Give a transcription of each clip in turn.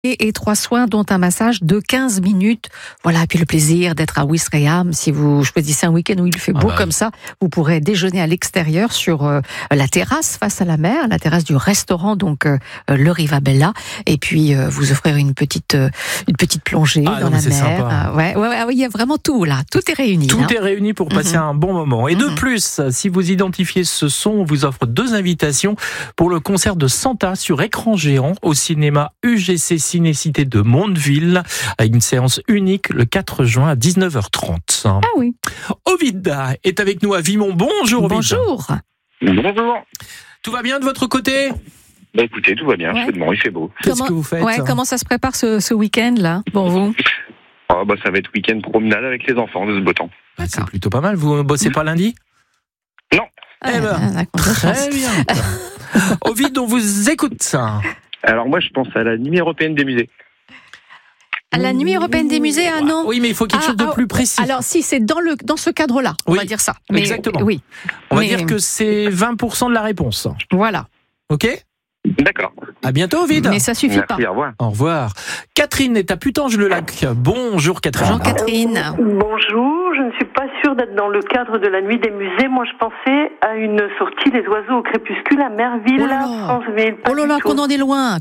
et 3 soins, dont un massage de 15 minutes. Voilà, et puis le plaisir d'être à Ouistreham. Si vous choisissez un week-end où il fait beau comme ça, vous pourrez déjeuner à l'extérieur sur la terrasse face à la mer, la terrasse du restaurant, donc le Rivabella. Et puis vous offrir une petite plongée dans la mer. Sympa. Ouais, il y a vraiment tout là. Tout est réuni. Tout est réuni pour passer un bon moment. Et de plus, si vous identifiez ce son, on vous offre 2 invitations pour le concert de Santa sur écran géant au cinéma UGC Cinécité de Mondeville, à une séance unique le 4 juin à 19h30. Ah oui. Ovid est avec nous à Vimont. Bonjour Ovid. Bonjour. Bonjour. Tout va bien de votre côté ? Bah écoutez, tout va bien, il fait beau. Qu'est-ce que vous faites ? Comment ça se prépare ce week-end là pour vous ? Ça va être week-end promenade avec les enfants de ce beau temps. C'est plutôt pas mal. Vous ne bossez pas lundi ? Non. Très bien. Ovid, on vous écoute. Alors moi, je pense à la Nuit européenne des musées. À la Nuit européenne des musées, non ? Oui, mais il faut quelque chose de plus précis. Alors, si c'est dans ce cadre-là, on va dire ça. Mais, exactement. Oui. On va dire que c'est 20% de la réponse. Voilà. Ok ? D'accord. À bientôt, Ovid. Mais ça suffit pas. Merci, au revoir. Au revoir. Catherine est à Putange-le-Lac. Bonjour, Catherine. Bonjour, Catherine. Bonjour, je ne suis pas sûre d'être dans le cadre de la Nuit des musées. Moi, je pensais à une sortie des oiseaux au crépuscule à Merville, Franceville. Oh là là, qu'on en est loin.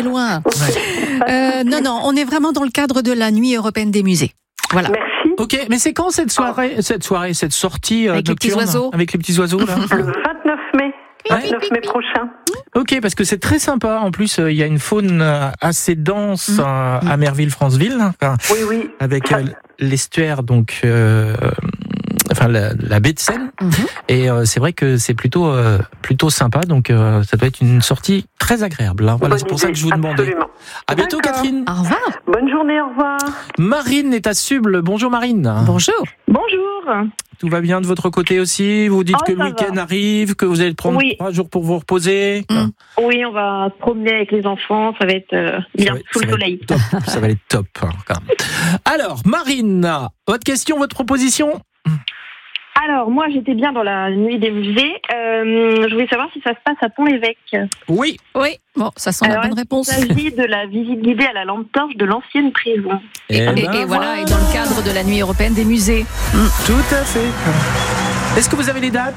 Non, on est vraiment dans le cadre de la Nuit européenne des musées. Voilà. Merci. Ok, mais c'est quand cette sortie avec nocturne, les petits oiseaux. avec les petits oiseaux là Le 29 mai. 29 mai prochain. Ok, parce que c'est très sympa. En plus, il y a une faune assez dense à Merville-Franceville. Oui. Avec l'estuaire, donc, la baie de Seine. Et c'est vrai que c'est plutôt sympa. Donc, ça doit être une sortie très agréable. Voilà, c'est pour ça que je vous demandais. Absolument. À bientôt, Catherine. Au revoir. Bonne journée, au revoir. Marine est à Suble. Bonjour, Marine. Bonjour. Bonjour. Tout va bien de votre côté aussi ? Vous dites que le week-end arrive, que vous allez prendre 3 jours pour vous reposer. Oui, on va se promener avec les enfants, ça va être bien sous le soleil. Ça va être top. Quand même. Alors, Marine, votre question, votre proposition ? Alors, moi, j'étais bien dans la Nuit des musées. Je voulais savoir si ça se passe à Pont-l'Évêque. Oui. Bon, ça sent la bonne réponse. Il s'agit de la visite guidée à la lampe torche de l'ancienne prison. Et voilà, et dans le cadre de la Nuit européenne des musées. Tout à fait. Est-ce que vous avez les dates ?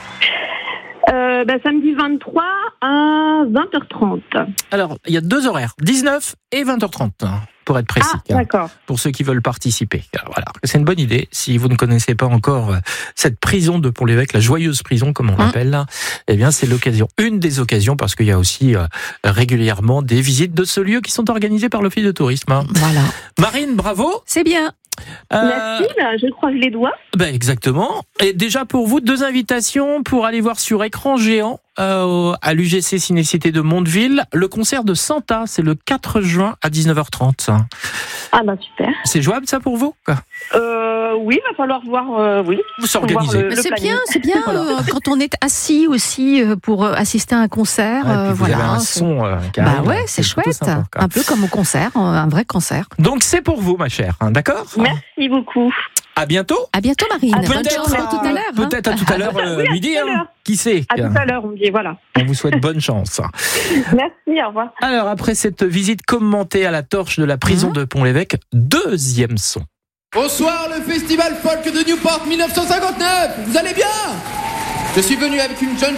Samedi 23 à 20h30. Alors, il y a 2 horaires, 19 et 20h30, pour être précis. D'accord. Pour ceux qui veulent participer. Voilà, c'est une bonne idée. Si vous ne connaissez pas encore cette prison de Pont-l'Évêque, la joyeuse prison, comme on l'appelle, eh bien, c'est l'occasion, une des occasions, parce qu'il y a aussi régulièrement des visites de ce lieu qui sont organisées par l'Office de tourisme. Voilà. Marine, bravo. C'est bien. Merci, je croise les doigts. Exactement. Et déjà pour vous, 2 invitations pour aller voir sur écran géant à l'UGC Cinécité de Mondeville le concert de Santa. C'est le 4 juin à 19h30. Super. C'est jouable ça pour vous ? Oui, va falloir voir. Oui. Vous s'organisez. C'est bien quand on est assis aussi pour assister à un concert. Vous avez un son. C'est chouette. Sympa, un peu comme au concert, un vrai concert. Donc c'est pour vous, ma chère. D'accord ? Merci beaucoup. À bientôt. À bientôt, Marine. Peut-être à tout à l'heure. Peut-être à tout à l'heure midi. Qui sait ? À tout à l'heure, on dit voilà. On vous souhaite bonne chance. Merci, au revoir. Alors après cette visite commentée à la torche de la prison de Pont-l'Évêque, 2e son. Bonsoir, le festival folk de Newport 1959. Vous allez bien ? Je suis venu avec une jeune